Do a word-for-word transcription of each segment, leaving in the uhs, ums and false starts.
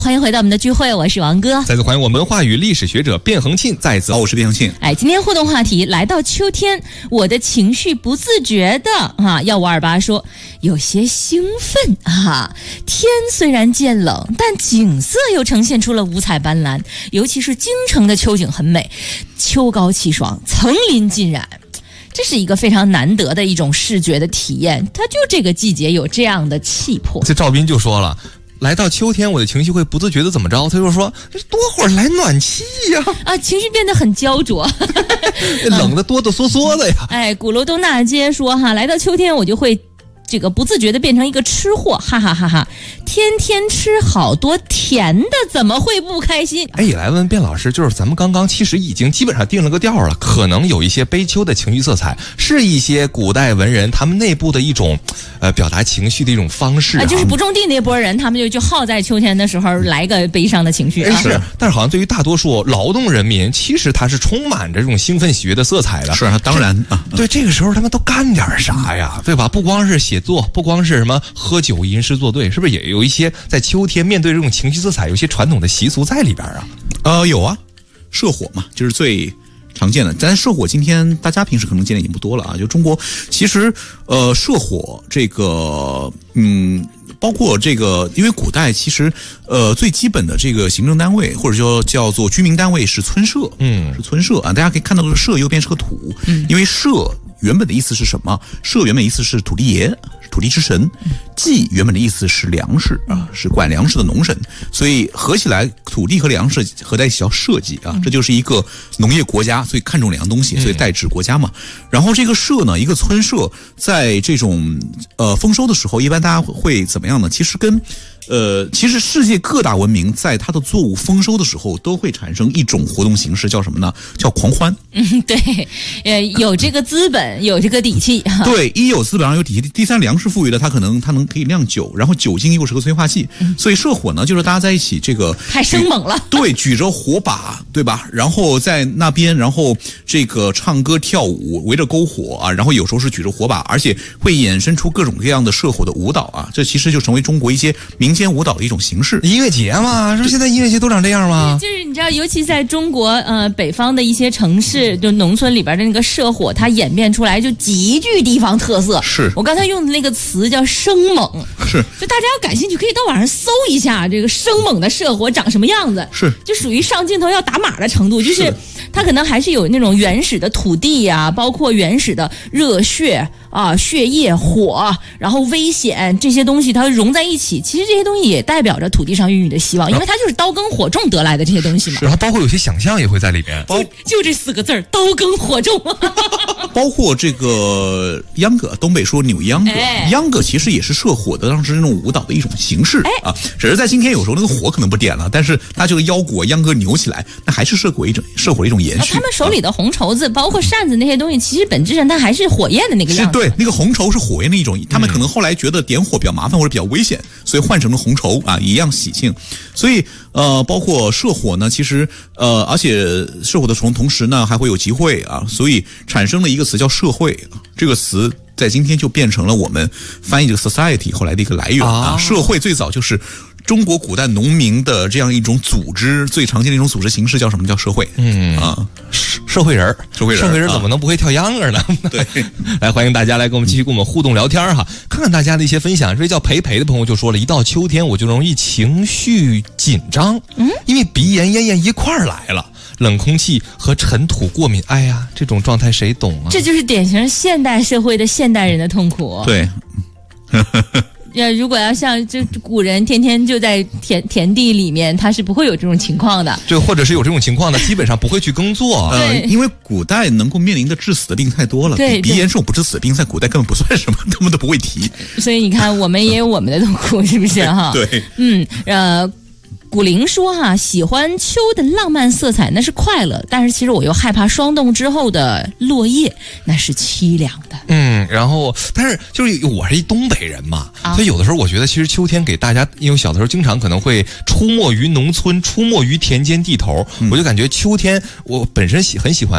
欢迎回到我们的聚会，我是王哥。 再次欢迎我们文化与历史学者卞恒庆，再次。 好，我是卞恒庆。 哎，今天互动话题来到秋天，我的情绪不自觉的啊，幺五二八说有些兴奋啊。天虽然渐冷，但景色又呈现出了五彩斑斓，尤其是京城的秋景很美，秋高气爽，层林尽染。这是一个非常难得的一种视觉的体验，它就这个季节有这样的气魄。 这赵斌就说了。来到秋天，我的情绪会不自觉的怎么着？他就说多会儿来暖气呀、 啊！啊，情绪变得很焦灼， 冷的哆哆嗦嗦的呀。 哎，鼓楼东大街说哈，来到秋天我就会这个不自觉的变成一个吃货，哈哈哈哈！天天吃好多甜的，怎么会不开心？ 哎，也来问卞老师，就是咱们刚刚其实已经基本上定了个调了，可能有一些悲秋的情绪色彩，是一些古代文人他们内部的一种呃表达情绪的一种方式啊。 啊就是不种地那波人，他们就就好在秋天的时候来个悲伤的情绪啊。 是，但是好像对于大多数劳动人民，其实他是充满着这种兴奋喜悦的色彩的。 是啊，当然啊， 对，这个时候他们都干点啥呀？对吧？不光是写作，不光是什么喝酒吟诗作对，是不是也有一些在秋天面对这种情绪色彩，有一些传统的习俗在里边啊？ 呃，有啊，射火嘛，就是最常见的。但射火今天大家平时可能见的已经不多了啊。就中国其实呃射火这个嗯。包括这个，因为古代其实，呃，最基本的这个行政单位或者说叫做居民单位是村社，嗯，是村社啊。大家可以看到，这个社右边是个土，嗯，因为社原本的意思是什么？社原本意思是土地爷，土地之神。祭原本的意思是粮食啊，是管粮食的农神，所以合起来，土地和粮食合在一起叫社稷啊。这就是一个农业国家，所以看重两样东西，所以代指国家嘛。然后这个社呢，一个村社在这种呃丰收的时候，一般大家会怎么样呢？其实跟呃，其实世界各大文明在它的作物丰收的时候，都会产生一种活动形式，叫什么呢？叫狂欢。 嗯，对，呃，有这个资本，有这个底气。 对，一有资本，二有底气。第三，粮食富裕的，它可能它能可以酿酒，然后酒精又是个催化剂，嗯、所以射火呢，就是大家在一起这个太生猛了。 对，举着火把，对吧？然后在那边，然后这个唱歌跳舞，围着篝火啊，然后有时候是举着火把，而且会衍生出各种各样的射火的舞蹈啊，这其实就成为中国一些民间舞蹈的一种形式。 音乐节嘛，是不是现在音乐节都长这样吗？ 就是你知道，尤其在中国呃北方的一些城市，就农村里边的那个射火，它演变出来就极具地方特色。 是我刚才用的那个词叫生猛， 是就大家要感兴趣，可以到网上搜一下这个生猛的射火长什么样子。 是就属于上镜头要打码的程度，就是它可能还是有那种原始的土地啊，包括原始的热血啊、血液、火，然后危险这些东西它融在一起。其实这些东西也代表着土地上孕育的希望，因为它就是刀耕火种得来的这些东西嘛。 然后包括有些想象也会在里边， 就就这四个字儿，刀耕火种。 包括这个秧歌，东北说扭秧歌，哎、秧歌其实也是射火的当时那种舞蹈的一种形式、哎、啊。只是在今天有时候那个火可能不点了，但是它这个腰鼓秧歌扭起来，那还是射火一种射火的一种延续。 他们手里的红绸子，包括扇子那些东西，其实本质上它还是火焰的那个样子。 对，那个红绸是火焰的一种，他们可能后来觉得点火比较麻烦或者比较危险，所以换成了红绸啊，一样喜庆。所以呃，包括射火呢，其实呃，而且射火的同同时呢，还会有集会啊，所以产生了一个词叫社会，这个词在今天就变成了我们翻译这个 society 后来的一个来源啊。社会最早就是中国古代农民的这样一种组织，最常见的一种组织形式叫什么？叫社会。嗯啊， 社会人， 社会人， 社会人怎么能不会跳秧歌呢？ 对， 来欢迎大家来跟我们继续跟我们互动聊天哈，看看大家的一些分享。这位叫培培的朋友就说了，一到秋天我就容易情绪紧张，嗯，因为鼻炎、咽炎一块儿来了。冷空气和尘土过敏，哎呀，这种状态谁懂啊？ 这就是典型现代社会的现代人的痛苦。 对。 要如果要像这古人天天就在田田地里面，他是不会有这种情况的。 就或者是有这种情况的，基本上不会去耕作。 呃，因为古代能够面临的致死的病太多了， 对， 鼻炎这种不致死的病在古代根本不算什么，他们都不会提。 所以你看，我们也有我们的痛苦，是不是哈？ 对， 嗯，呃。古灵说哈、啊，喜欢秋的浪漫色彩那是快乐，但是其实我又害怕霜冻之后的落叶那是凄凉的。 嗯，然后但是就是我是一东北人嘛、啊，所以有的时候我觉得其实秋天给大家，因为小的时候经常可能会出没于农村，出没于田间地头，嗯、我就感觉秋天我本身喜很喜欢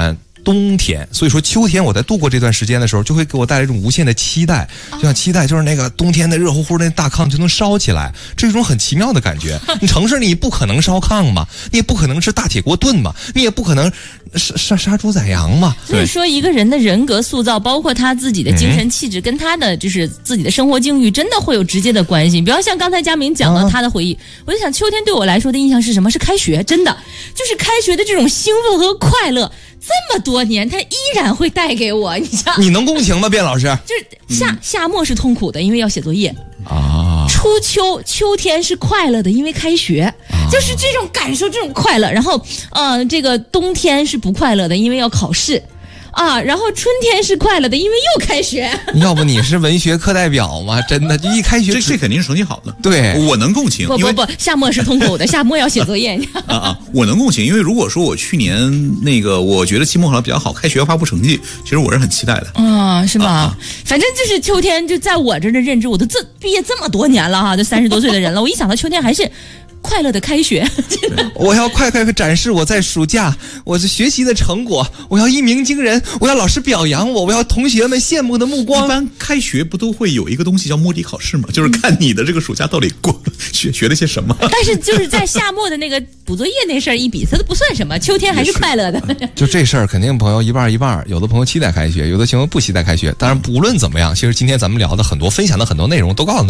冬天，所以说秋天我在度过这段时间的时候，就会给我带来一种无限的期待，就像期待就是那个冬天的热乎乎的那大炕就能烧起来，这是一种很奇妙的感觉。你城市你不可能烧炕嘛，你也不可能吃大铁锅炖嘛，你也不可能杀杀杀猪宰羊嘛。 所以说，一个人的人格塑造，包括他自己的精神气质，跟他的就是自己的生活境遇，真的会有直接的关系。比方像刚才佳明讲了他的回忆，我就想秋天对我来说的印象是什么？是开学，真的就是开学的这种兴奋和快乐。这么多年，它依然会带给我，你知道？ 你能共情吗，卞老师？ 就是夏、嗯、夏末是痛苦的，因为要写作业啊。 初秋秋天是快乐的，因为开学，啊、就是这种感受，这种快乐。然后，呃，这个冬天是不快乐的，因为要考试。啊，然后春天是快乐的，因为又开学。 要不你是文学课代表吗？真的，就一开学这这肯定是成绩好的。 对， 我能共情。 不不不，夏末是痛苦的，夏末要写作业。 啊啊，我能共情，因为如果说我去年那个，我觉得期末考得比较好，开学要发布成绩，其实我是很期待的。 啊，是吧？ 啊、 反正就是秋天，就在我这的认知，我都这毕业这么多年了哈，就三十多岁的人了，我一想到秋天还是。快乐的开学， 我要快快展示我在暑假我是学习的成果，我要一鸣惊人，我要老师表扬我，我要同学们羡慕的目光。 一般开学不都会有一个东西叫摸底考试吗？就是看你的这个暑假到底过学学了些什么。 但是就是在夏末的那个补作业那事儿一比，它都不算什么。秋天还是快乐的。 就这事儿，肯定朋友一半一半，有的朋友期待开学，有的朋友不期待开学。当然，无论怎么样，其实今天咱们聊的很多，分享的很多内容，都告诉大家。